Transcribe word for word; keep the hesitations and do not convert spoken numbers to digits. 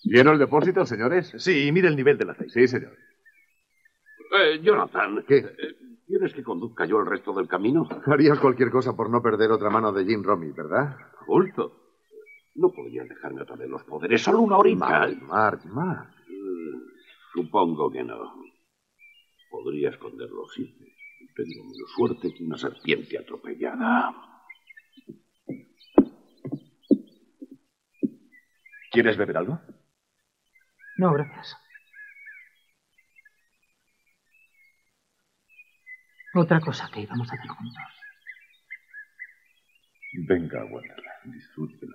¿Lleno el depósito, señores? Sí, mire el nivel del aceite. Sí, señor. Eh, Jonathan, ¿Qué? eh, ¿quieres que conduzca yo el resto del camino? Harías cualquier cosa por no perder otra mano de Jim Romy, ¿verdad? Justo. No podrías dejarme otra vez los poderes, solo una horita. Mark, Mark, Mark. Mm, Supongo que no. Podría esconderlo, sí. Tengo menos suerte que una serpiente atropellada. ¿Quieres beber algo? No, gracias. Otra cosa que íbamos a hacer juntos. Venga, Wonderland, disfrute.